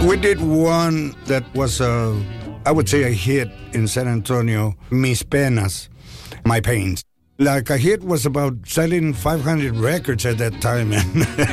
We did one that was I would say a hit in San Antonio, Mis Penas, My Pains. Like a hit was about selling 500 records at that time.